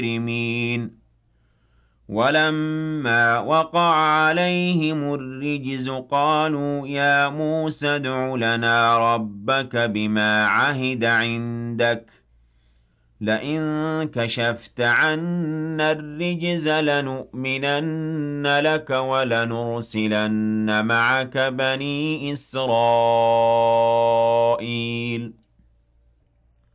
مجرمين ولما وقع عليهم الرجز قالوا يا موسى ادْعُ لنا ربك بما عهد عندك لئن كشفت عنا الرجز لنؤمنن لك ولنرسلن معك بني إسرائيل